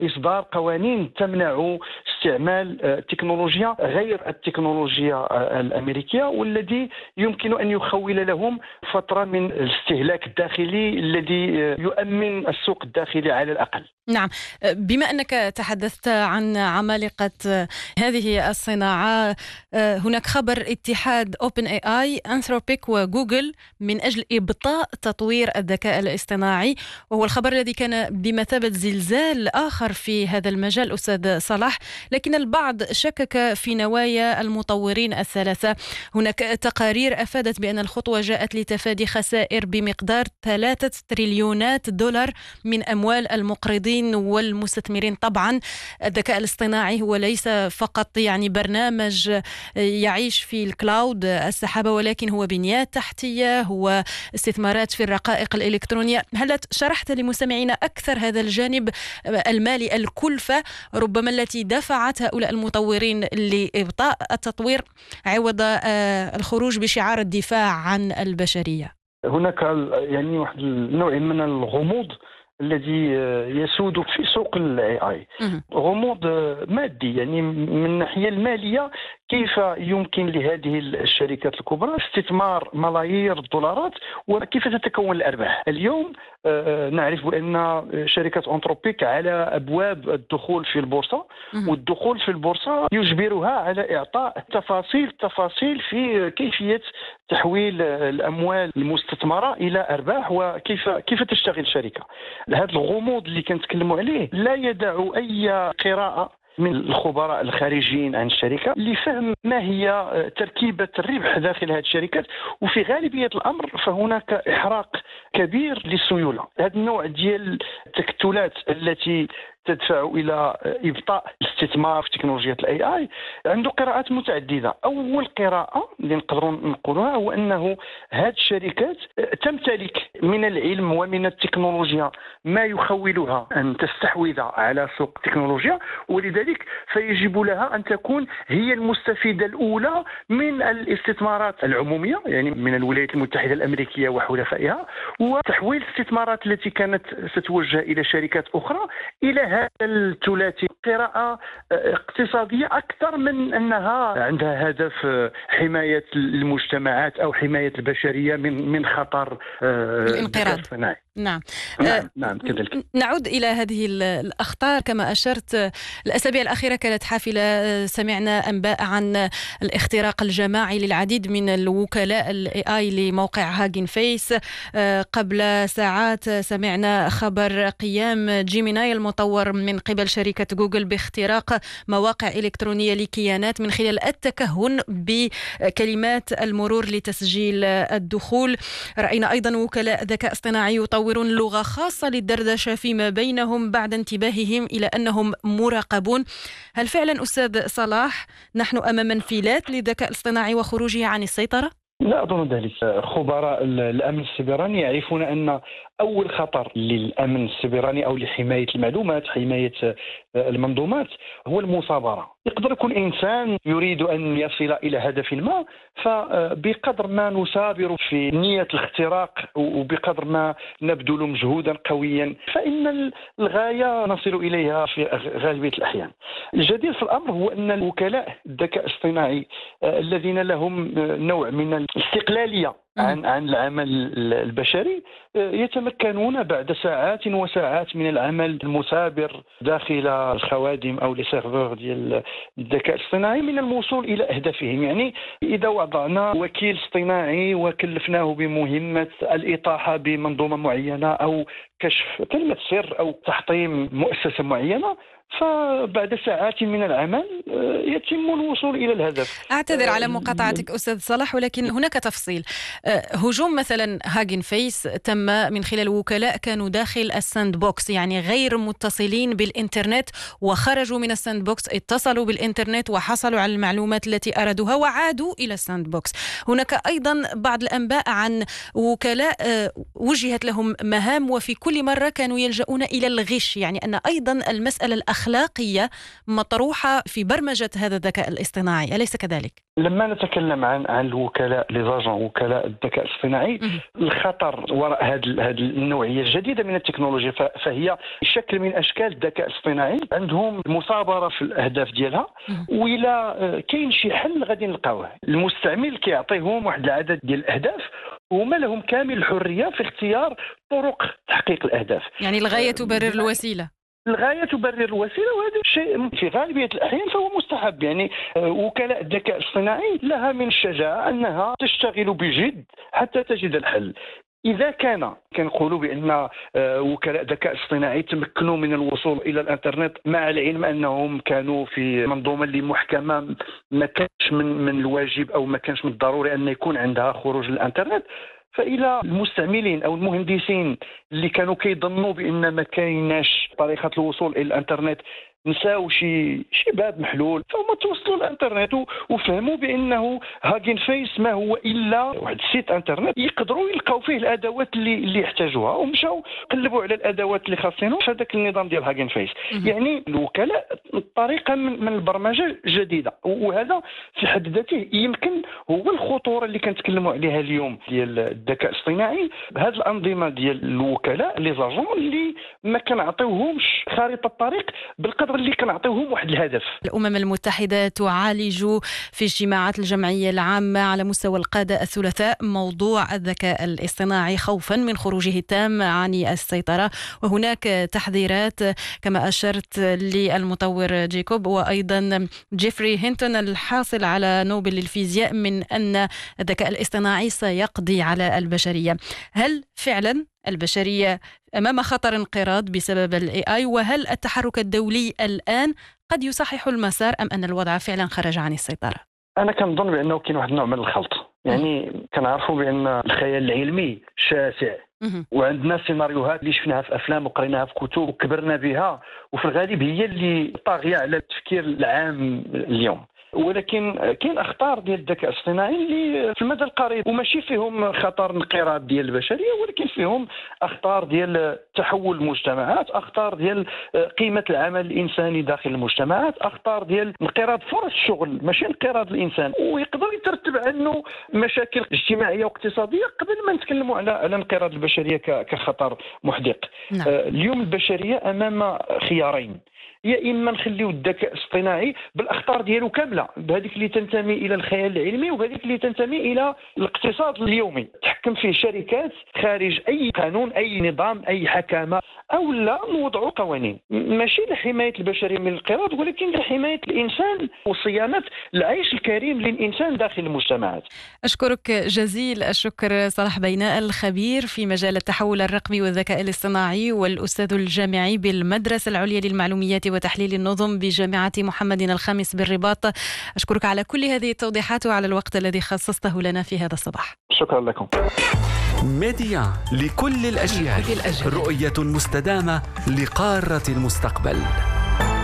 إصدار قوانين تمنع استعمال تكنولوجيا غير التكنولوجيا الأمريكية، والذي يمكن أن يخول لهم فترة من الاستهلاك الداخلي الذي يؤمن السوق الداخلي على الأقل. نعم، بما أنك تحدثت عن عمالقة هذه الصناعة، هناك خبر اتحاد OpenAI، أنثروبيك وجوجل من أجل إبطاء تطوير الذكاء الاصطناعي، وهو الخبر الذي كان بمثابة زلزال آخر في هذا المجال أستاذ صلاح. لكن البعض شكك في نوايا المطورين الثلاثة. هناك تقارير أفادت بأن الخطوة جاءت لتفادي خسائر بمقدار 3 تريليونات دولار من أموال المقرضين والمستثمرين. طبعا الذكاء الاصطناعي هو ليس فقط يعني برنامج يعيش في الكلاود السحابة، ولكن هو بنيات تحتية، هو استثمارات في الرقائق الإلكترونية. هل شرحت لمستمعينا أكثر هذا الجانب المالي، الكلفة ربما التي دفعت هؤلاء المطورين لإبطاء التطوير عوض الخروج بشعار الدفاع عن البشرية؟ هناك يعني واحد النوع من الغموض الذي يسود في سوق الاي اي، غموض مادي. يعني من الناحيه الماليه، كيف يمكن لهذه الشركات الكبرى استثمار ملايير الدولارات وكيف تتكون الارباح؟ اليوم نعرف بان شركه انثروبيك على ابواب الدخول في البورصه، والدخول في البورصه يجبرها على اعطاء تفاصيل في كيفيه تحويل الاموال المستثمره الى ارباح، وكيف تشتغل الشركه. هذا الغموض اللي كنتكلموا عليه لا يدع اي قراءه من الخبراء الخارجيين عن الشركة لفهم ما هي تركيبة الربح داخل هذه الشركات، وفي غالبية الأمر فهناك إحراق كبير للسيولة. هذا النوع ديال التكتلات التي تدفع إلى إبطاء الاستثمار في تكنولوجيا الاي اي عنده قراءات متعددة. أول قراءة اللي نقدروا نقولها هو أنه هذه الشركات تمتلك من العلم ومن التكنولوجيا ما يخولها أن تستحوذ على سوق التكنولوجيا، ولذلك فيجب لها أن تكون هي المستفيدة الأولى من الاستثمارات العمومية، يعني من الولايات المتحدة الأمريكية وحلفائها، وتحويل الاستثمارات التي كانت ستوجه إلى شركات أخرى إلى هذا الثلاثي. قراءة اقتصادية أكثر من أنها عندها هدف حماية المجتمعات أو حماية البشرية من خطر الانقراض. نعم كذلك. نعود إلى هذه الأخطار. كما أشرت، الأسابيع الأخيرة كانت حافلة، سمعنا أنباء عن الاختراق الجماعي للعديد من الوكلاء الاي اي لموقع هاجين فيس. قبل ساعات سمعنا خبر قيام جيميناي المطور من قبل شركة جوجل باختراق مواقع إلكترونية لكيانات من خلال التكهن بكلمات المرور لتسجيل الدخول. رأينا أيضا وكلاء ذكاء اصطناعي يطورون لغة خاصة للدردشة فيما بينهم بعد انتباههم إلى أنهم مراقبون. هل فعلا أستاذ صلاح نحن أمام انفلات للذكاء الاصطناعي وخروجه عن السيطرة؟ لا أظن ذلك. خبراء الأمن السيبراني يعرفون أن أول خطر للأمن السيبراني أو لحماية المعلومات، حماية المنظومات، هو المصابرة. يقدر يكون إنسان يريد أن يصل إلى هدف ما، فبقدر ما نثابر في نية الاختراق وبقدر ما نبذل مجهودا قويا فإن الغاية نصل إليها في غالبية الأحيان. الجدير في الأمر هو أن الوكلاء الذكاء الاصطناعي الذين لهم نوع من الاستقلالية عن العمل البشري يتمكنون بعد ساعات وساعات من العمل المثابر داخل الخوادم أو السيرفر ديال الذكاء الاصطناعي من الوصول إلى أهدافهم. يعني إذا وضعنا وكيل اصطناعي وكلفناه بمهمة الإطاحة بمنظومة معينة أو كشف كلمة سر أو تحطيم مؤسسة معينة، فبعد ساعات من العمل يتم الوصول إلى الهدف. أعتذر على مقاطعتك أستاذ صلاح، ولكن هناك تفصيل. هجوم مثلا هاجين فيس تم من خلال وكلاء كانوا داخل الساند بوكس، يعني غير متصلين بالإنترنت، وخرجوا من الساند بوكس، اتصلوا بالإنترنت وحصلوا على المعلومات التي أرادوها وعادوا إلى الساند بوكس. هناك أيضا بعض الأنباء عن وكلاء وجهت لهم مهام وفي كل مرة كانوا يلجؤون إلى الغش، يعني أن أيضا المسألة الأخلاقية مطروحة في برمجة هذا الذكاء الاصطناعي، أليس كذلك؟ لما نتكلم عن الوكلاء وكلاء الذكاء الاصطناعي. الخطر وراء هذه النوعيه الجديده من التكنولوجيا فهي شكل من اشكال الذكاء الاصطناعي، عندهم مثابره في الاهداف ديالها، وإلا كاين شي حل غادي نلقاوه. المستعمل كيعطيهم واحد العدد ديال الاهداف وهما لهم كامل الحريه في اختيار طرق تحقيق الاهداف. يعني الغايه تبرر الوسيله. الغاية تبرر الوسيلة، وهذا الشيء في غالبية الأحيان فهو مستحب. يعني وكلاء الذكاء الاصطناعي لها من الشجاعة أنها تشتغل بجد حتى تجد الحل. إذا كنقولوا بأن وكلاء الذكاء الاصطناعي تمكنوا من الوصول إلى الإنترنت مع العلم أنهم كانوا في منظومة اللي محكمة ما كانش من الواجب أو ما كانش من الضروري أن يكون عندها خروج للإنترنت، فإلى المستعملين أو المهندسين اللي كانوا كيظنوا بأن ما كايناش طريقة الوصول إلى الإنترنت نساو شي باب محلول، فهم توصلوا الانترنت وفهموا بانه هاغين فيس ما هو الا واحد السيت انترنت يقدروا يلقاو فيه الادوات اللي يحتاجوها، ومشاو قلبوا على الادوات اللي خاصينهم في هذاك النظام ديال هاغين فيس. يعني الوكلاء طريقه من البرمجه جديده، وهذا في حد ذاته يمكن هو الخطوره اللي كنتكلموا عليها اليوم ديال الذكاء الاصطناعي. هذه الانظمه ديال الوكلاء لي زاجون اللي ما كنعطيوهمش خريطه الطريق بالقدر اللي كنعطيوهم واحد الهدف. الأمم المتحدة تعالج في اجتماعات الجمعية العامة على مستوى القادة الثلاثاء موضوع الذكاء الاصطناعي خوفا من خروجه التام عن السيطرة، وهناك تحذيرات كما أشرت للمطور جيكوب وأيضا جيفري هينتون الحاصل على نوبل للفيزياء من أن الذكاء الاصطناعي سيقضي على البشرية. هل فعلا البشرية أمام خطر انقراض بسبب AI؟ وهل التحرك الدولي الآن قد يصحح المسار أم أن الوضع فعلا خرج عن السيطرة؟ أنا كنظن بأنه كاين واحد النوع من الخلط. يعني كنعرفوا بأن الخيال العلمي شاسع، وعندنا سيناريوهات اللي شفناها في أفلام وقريناها في كتب وكبرنا بها، وفي الغالب هي اللي طاغية على التفكير العام اليوم. ولكن كاين اخطار ديال الذكاء الاصطناعي اللي في المدى القريب وماشي فيهم خطر انقراض ديال البشريه، ولكن فيهم اخطار ديال تحول المجتمعات، اخطار ديال قيمه العمل الانساني داخل المجتمعات، اخطار ديال انقراض فرص الشغل ماشي انقراض الانسان، ويقدر يترتب عنه مشاكل اجتماعيه واقتصاديه قبل ما نتكلموا على انقراض البشريه كخطر محدق. نعم. اليوم البشريه امام خيارين: يا اما نخليو الذكاء الاصطناعي بالاخطار ديالو كامله، بهذيك اللي تنتمي الى الخيال العلمي وبهذيك اللي تنتمي الى الاقتصاد اليومي، تحكم فيه شركات خارج اي قانون، اي نظام، اي حكامه، او لا نوضعوا قوانين ماشي لحمايه البشريه من الانقراض ولكن لحمايه الانسان وصيانه العيش الكريم للانسان داخل المجتمعات. اشكرك جزيل الشكر صلاح بيناء، الخبير في مجال التحول الرقمي والذكاء الاصطناعي والاستاذ الجامعي بالمدرسه العليا للمعلوميات وتحليل النظم بجامعة محمد الخامس بالرباط. أشكرك على كل هذه التوضيحات وعلى الوقت الذي خصصته لنا في هذا الصباح. شكرا لكم. ميديا لكل الأجيال، رؤية مستدامة لقارة المستقبل.